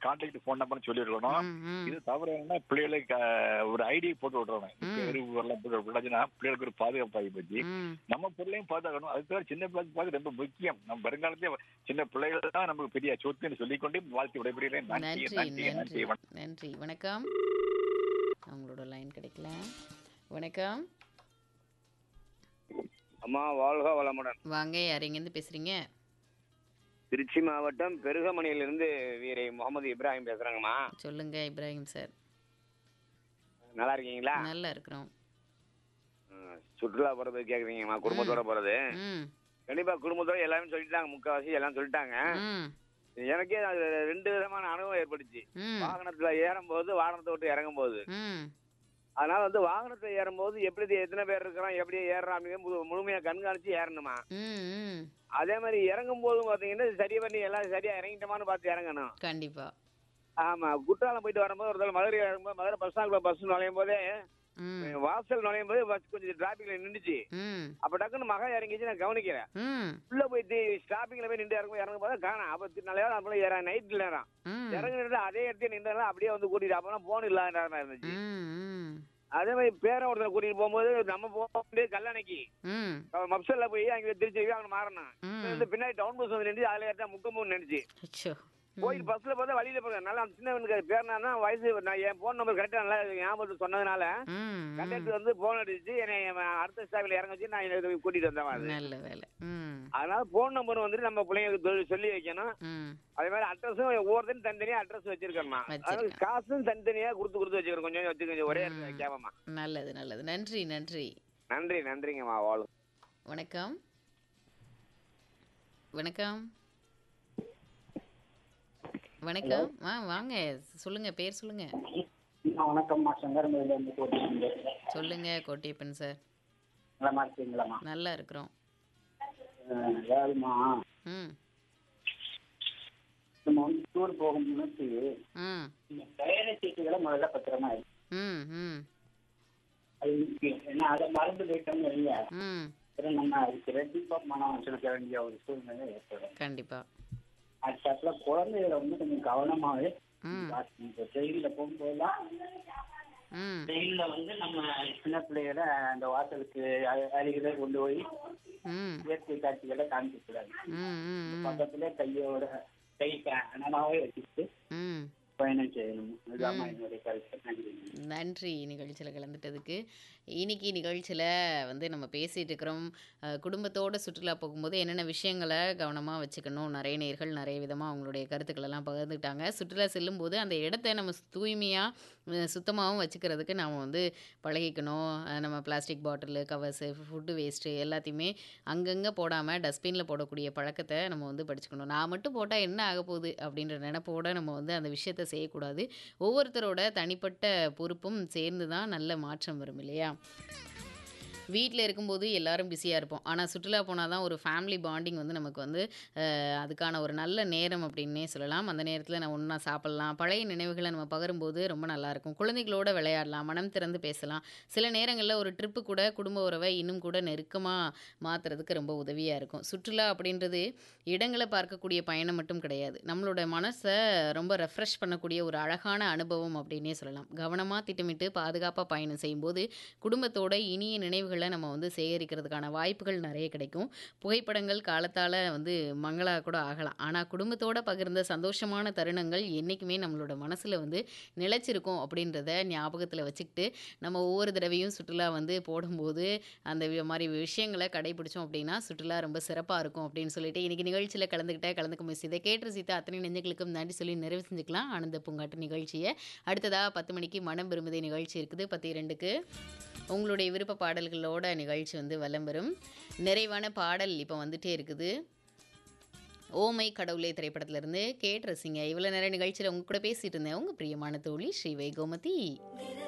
Contact phone நம்பர்னு சொல்லிருக்கணும். ம், ம், இது தவிர என்னன்னா பிள்ளைகளுக்கு ஒரு ஐடி போட்டு விட்டுறணும். பேரு எல்லாம் போட்டு விட்டாச்சுன்னா பிள்ளைகளுக்கு ஒரு பாதுகாப்பு ஆகி போச்சு. ம். நம்ம பொருளையும் பாதுகாக்கணும். அது தவிர சின்ன பிள்ளைக்கு பாது ரொம்ப முக்கியம். நம்ம வருங்காலத்திலே சின்ன பிள்ளைகள் தான் நமக்கு பெரிய சொத்துன்னு சொல்லிக்கொண்டு வாழ்த்து விடைபெறுகிறேன். நன்றி நன்றி, நன்றி நன்றி, நன்றி. நன்றி. வணக்கம். அவங்களோட லைன் கிடைக்கல. வணக்கம். அம்மா வாழ்க வளமுடன். வாங்க, யார் எங்கேருந்து பேசுறீங்க? திருச்சி மாவட்டம் பெருகமணியிலிருந்து வீரை முகமது இப்ராஹிம் பேசுறாங்கம்மா. சொல்லுங்க இப்ராஹிம் சார். நல்லா இருக்கீங்களா? நல்லா இருக்கிறோம். சுற்றுலா போறது கேக்குறீங்கம்மா, குடும்பத்தோட போறது. ம், கண்டிப்பா குடும்பத்தோட எல்லாமே சொல்லிட்டாங்க, முக்கால்வாசி எல்லாம் சொல்லிட்டாங்க. ம், எனக்கே அது 2 விதமான அனுபவம் ஏற்பட்டுச்சு. ம், வாகனத்துல ஏறும்போது, வாகனத்தை விட்டு இறங்கும் போது. ம், அதனால வாகனத்துல ஏறும்போது எப்படி எத்தனை பேர் இருக்கிறோம், எப்படி ஏறுறோம் அப்படிங்கிற முழுமையா கண்காணிச்சு ஏறணுமா. ம், ம். அதே மாதிரி இறங்கும் போதும் பாத்தீங்கன்னா சரி பண்ணி எல்லாம் சரியா இறங்கிட்டோமான்னு பார்த்து இறங்கணும். கண்டிப்பா. ஆமா, குற்றாலம் போயிட்டு வரும்போது ஒரு தடவை மதுரை இறங்கும்போது, மதுரை பஸ் ஸ்டாண்ட்ல பஸ் நுழையும் போதே ம், வாசல் நுழையும் போது பஸ் கொஞ்சம் டிராபிக்ல நின்றுச்சு. ம், அப்ப டக்குன்னு மகன் இறங்கிச்சு, நான் கவனிக்கிறேன். ம், உள்ள போயிட்டு ஸ்டாப்பிங்ல போய் நின்று இறங்கும் போது காணும். அப்ப நல்ல நம்மள நைட் நேரம் ம், இறங்கிட்டு அதே இடத்துல நின்று அப்படியே கூட்டிட்டு அப்பெல்லாம் போன் இல்லாத நேரமா இருந்துச்சு. ம், ம், அதே மாதிரி பேரன் ஒருத்தர் கூட்டிட்டு போகும்போது நம்ம போக கல்லணைக்கு ம், மப்சல்ல போய் அங்க திருச்சி போய் அவங்க மாறணும். ம். பின்னாடி டவுன் பஸ் வந்து நின்று அதுல ஏற்ற முக்கமும் நினைச்சு அச்சோ. போயிட்டு பஸ்ல பார்த்தா வழியில போறேன். நல்லா சின்னவனுக்கு பேரனா வயசு நான் என் போன் நம்பர் கரெக்டா நல்லா ஞாபகத்துக்கு சொன்னதுனால ம், ம். கண்டக்டர் போன் அடிச்சு என்னை அடுத்த ஸ்டாப்ல இறங்க வச்சு நான் என்னை கூட்டிட்டு வந்தேன். அது நல்ல வேலை. ம், அதனால போன் நம்பர் நம்ம பிள்ளைங்களுக்கு சொல்லி வைக்கணும். ம். அதே மாதிரி அட்ரஸும் ஒவ்வொருத்தரும் தனித்தனியா அட்ரஸ் வச்சிருக்கோம்மா. அதாவது காசும் தனித்தனியா கொடுத்து வச்சுக்கிறோம். கொஞ்சம் வச்சுக்கோங்க, ஒரே இடத்துல வைக்காமமா. நல்லது, நல்லது. நன்றி, நன்றி. நன்றி, நன்றிங்கம்மா. வாழ். வணக்கம். வணக்கம். வணக்கம். வாங்க, சொல்லுங்க, பேர் சொல்லுங்க. வணக்கம்மா, சங்கரமேலேருந்து போட்டிருக்கேன். சொல்லுங்க கோட்டியப்பன் சார். நலமா இருக்கீங்களாம்மா? நல்லா இருக்கிறோம். அதாவதுமா, ம், நம்ம டூர் போகும் முன்னாடி ம், இந்த பயண சீட்டுகளை முதல்ல பத்திரமா இருக்கு. ம், ம், அது முக்கியம். ஏன்னா அதை மறந்து போயிட்டோம்னு இல்லையா, ம். நம்ம அதுக்கு ரெட்டிப்பா மனம் செலுத்த வேண்டிய ஒரு சூழ்நிலை ஏற்படும். கண்டிப்பா. அதுக்கப்புற குழந்தைகளை கொஞ்சம் கவனமாவே ம், ட்ரெயின்ல போகும்போதுதான் ம், ட்ரெயின்ல நம்ம சின்ன பிள்ளைகளை அந்த வாசலுக்கு அருகில கொண்டு போய் ம், இயற்கை காட்சிகளை காமிக்கக்கூடாது. ம், ம், பக்கத்துல கையோட கை கனமாவே வச்சுட்டு ம். பயணம் செய்யணும். அதுதான் என்னுடைய கருத்து. நன்றி. நன்றி நிகழ்ச்சியில் கலந்துட்டதுக்கு. இன்னைக்கு நிகழ்ச்சியில் நம்ம பேசிகிட்டு இருக்கிறோம், குடும்பத்தோடு சுற்றுலா போகும்போது என்னென்ன விஷயங்களை கவனமாக வச்சுக்கணும். நிறைய நேர்கள் நிறைய விதமாக அவங்களுடைய கருத்துக்களெல்லாம் பகிர்ந்துக்கிட்டாங்க. சுற்றுலா செல்லும்போது அந்த இடத்த நம்ம தூய்மையாக சுத்தமாகவும் வச்சுக்கிறதுக்கு நாம் பழகிக்கணும். நம்ம plastic bottle, covers, food waste எல்லாத்தையுமே அங்கங்கே போடாமல் டஸ்ட்பினில் போடக்கூடிய பழக்கத்தை நம்ம படிச்சுக்கணும். நான் மட்டும் போட்டால் என்ன ஆக போகுது அப்படின்ற நினைப்போடு நம்ம அந்த விஷயத்தை செய்யக்கூடாது. ஒவ்வொருத்தரோட தனிப்பட்ட பொறுப்பும் சேர்ந்து தான் நல்ல மாற்றம் வரும் இல்லையா? வீட்டில் இருக்கும்போது எல்லாரும் பிஸியாக இருப்போம். ஆனால் சுற்றுலா போனால் தான் ஒரு ஃபேமிலி பாண்டிங் நமக்கு அதுக்கான ஒரு நல்ல நேரம் அப்படின்னே சொல்லலாம். அந்த நேரத்தில் நம்ம ஒன்றா சாப்பிட்லாம், பழைய நினைவுகளை நம்ம பகிரும்போது ரொம்ப நல்லாயிருக்கும். குழந்தைகளோட விளையாடலாம், மனம் திறந்து பேசலாம். சில நேரங்களில் ஒரு ட்ரிப்பு கூட குடும்ப உறவை இன்னும் கூட நெருக்கமாக மாற்றுறதுக்கு ரொம்ப உதவியாக இருக்கும். சுற்றுலா அப்படின்றது இடங்களை பார்க்கக்கூடிய பயணம் மட்டும் கிடையாது, நம்மளோட மனசை ரொம்ப ரெஃப்ரெஷ் பண்ணக்கூடிய ஒரு அழகான அனுபவம் அப்படின்னே சொல்லலாம். கவனமாக திட்டமிட்டு பாதுகாப்பாக பயணம் செய்யும்போது குடும்பத்தோட இனிய நினைவுகள் நம்ம சேகரிக்கிறதுக்கான வாய்ப்புகள் நிறைய கிடைக்கும். புகைப்படங்கள் காலத்தால் மங்களாக கூட ஆகலாம், ஆனால் குடும்பத்தோட பகிர்ந்த சந்தோஷமான தருணங்கள் என்றைக்குமே நம்மளோட மனசில் நிலைச்சிருக்கும் அப்படின்றத ஞாபகத்தில் வச்சுக்கிட்டு நம்ம ஒவ்வொரு தடவையும் சுற்றுலா போடும்போது அந்த மாதிரி விஷயங்களை கடைபிடிச்சோம் அப்படின்னா சுற்றுலா ரொம்ப சிறப்பாக இருக்கும் அப்படின்னு சொல்லிட்டு இன்றைக்கி நிகழ்ச்சியில் கலந்துக்க மிஸ் இதை கேட்டு ரசித்த அத்தனை நெஞ்சுகளுக்கும் நன்றி சொல்லி நிறைவு செஞ்சுக்கலாம் ஆனந்த பூங்காட்டு நிகழ்ச்சியை. அடுத்ததாக 10 மணிக்கு மனம் விரும்புதே நிகழ்ச்சி இருக்குது. 10:02க்கு உங்களுடைய விருப்ப பாடல்களோட நிகழ்ச்சி வலம் வரும். நிறைவான பாடல் இப்போ வந்துட்டே இருக்குது. ஓமை கடவுளே திரைப்படத்திலிருந்து கேட்டு ரசிங்க. இவ்வளோ நேரம் நிகழ்ச்சியில் உங்க கூட பேசிட்டு இருந்தேன் உங்கள் பிரியமான தோழி ஸ்ரீ கோமதி.